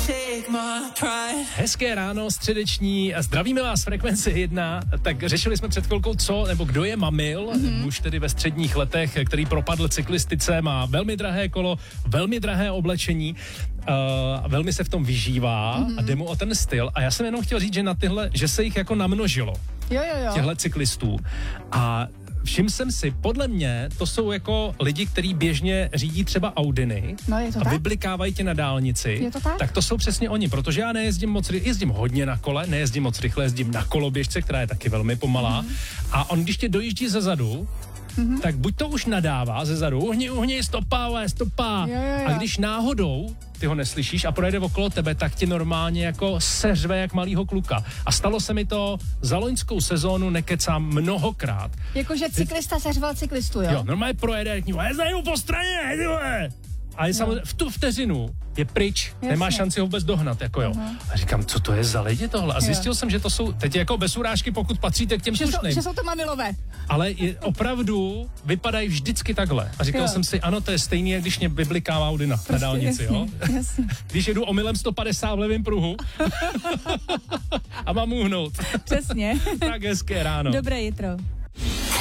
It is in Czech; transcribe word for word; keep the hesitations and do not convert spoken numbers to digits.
Hezké ráno, středeční, zdravíme vás, Frekvence jedna. Tak řešili jsme před chvilkou, co nebo kdo je Mamil, mm-hmm. muž tedy ve středních letech, který propadl cyklistice, má velmi drahé kolo, velmi drahé oblečení, uh, velmi se v tom vyžívá mm-hmm. a jde mu o ten styl. A já jsem jenom chtěl říct, že na tyhle, že se jich jako namnožilo, jo, jo, jo. těchhle cyklistů. A všiml jsem si, podle mě, to jsou jako lidi, kteří běžně řídí třeba Audiny no, je to a tak? vyblikávají tě na dálnici. Je to tak? Tak to jsou přesně oni, protože já nejezdím moc, jezdím hodně na kole, nejezdím moc rychle, jezdím na koloběžce, která je taky velmi pomalá. Mm. A on, když tě dojíždí ze zadu, mm-hmm. tak buď to už nadává ze zadu, uhni, uhni, stopá, stopá. Jo, jo, jo. A když náhodou ty ho neslyšíš a projede okolo tebe, tak ti normálně jako seřve jak malýho kluka. A stalo se mi to za loňskou sezónu, nekecám, mnohokrát. Jakože cyklista seřval cyklistu, jo? Jo, normálně projede k ní, já znajdu po straně, tyhle. A je samozřejmě, v tu vteřinu je pryč, jasně. Nemá šanci ho vůbec dohnat, jako jo. Uh-huh. A říkám, co to je za lidi tohle? A zjistil jo. jsem, že to jsou, teď jako bez urážky, pokud patříte k těm že slušným. Jsou, že jsou to mamilové. Ale je, opravdu vypadají vždycky takhle. A říkal jo. jsem si, ano, to je stejný, jak když mě vyblikává Audina prostě, na dálnici, jasně, jo. Jasně. Když jedu omylem sto padesát v levém pruhu a mám uhnout. Přesně. Tak hezké ráno. Dobré jitro.